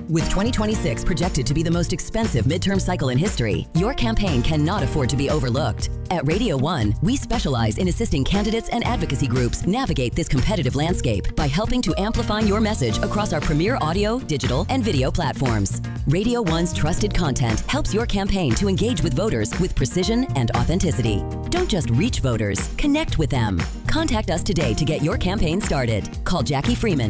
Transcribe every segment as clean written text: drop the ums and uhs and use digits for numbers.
With 2026 projected to be the most expensive midterm cycle in history, your campaign cannot afford to be overlooked. At Radio One, we specialize in assisting candidates and advocacy groups navigate this competitive landscape by helping to amplify your message across our premier audio, digital, and video platforms. Radio One's trusted content helps your campaign to engage with voters with precision and authenticity. Don't just reach voters, connect with them. Contact us today to get your campaign started. Call Jackie Freeman,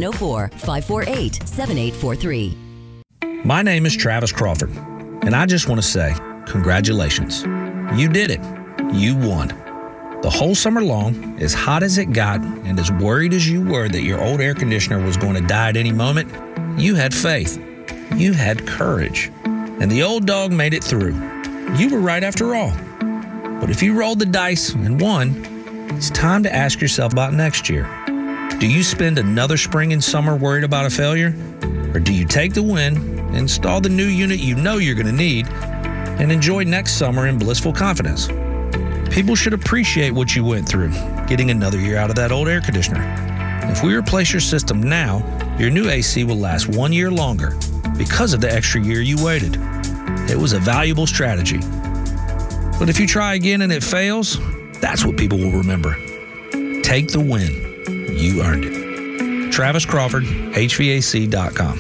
704-548-7843. My name is Travis Crawford, and I just want to say congratulations. You did it. You won. The whole summer long, as hot as it got and as worried as you were that your old air conditioner was going to die at any moment, you had faith. You had courage. And the old dog made it through. You were right after all. But if you rolled the dice and won, it's time to ask yourself about next year. Do you spend another spring and summer worried about a failure? Or do you take the win, install the new unit you know you're going to need, and enjoy next summer in blissful confidence? People should appreciate what you went through, getting another year out of that old air conditioner. If we replace your system now, your new AC will last 1 year longer because of the extra year you waited. It was a valuable strategy. But if you try again and it fails, that's what people will remember. Take the win. You earned it. Travis Crawford, HVAC.com.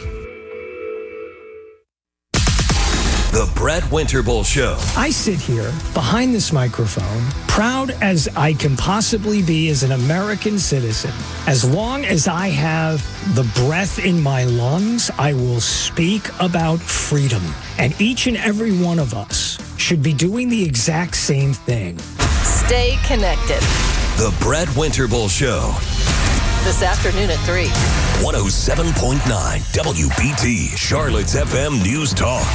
The Brett Winterble Show. I sit here behind this microphone, proud as I can possibly be as an American citizen. As long as I have the breath in my lungs, I will speak about freedom. And each and every one of us should be doing the exact same thing. Stay connected. The Brett Winterble Show. This afternoon at 3. 107.9 WBT, Charlotte's FM News Talk.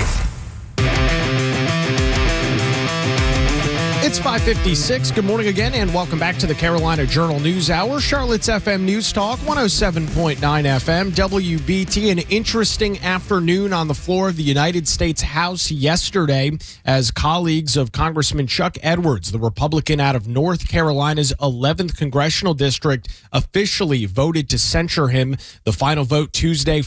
It's 5:56. Good morning again, and welcome back to the Carolina Journal News Hour. Charlotte's FM News Talk, 107.9 FM, WBT. An interesting afternoon on the floor of the United States House yesterday as colleagues of Congressman Chuck Edwards, the Republican out of North Carolina's 11th Congressional District, officially voted to censure him. The final vote Tuesday,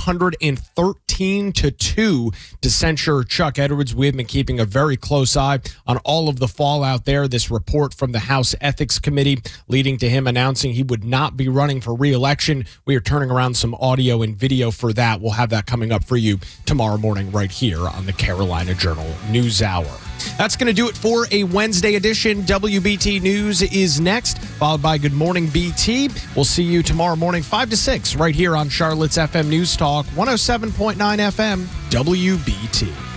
413-2 to censure Chuck Edwards. We have been keeping a very close eye on all of the fallout there. This report from the House Ethics Committee leading to him announcing he would not be running for re-election. We are turning around some audio and video for that. We'll have that coming up for you tomorrow morning right here on the Carolina Journal News Hour. That's going to do it for a Wednesday edition. WBT News is next, followed by Good Morning BT. We'll see you tomorrow morning, 5 to 6, right here on Charlotte's FM News Talk, 107.9 FM, WBT.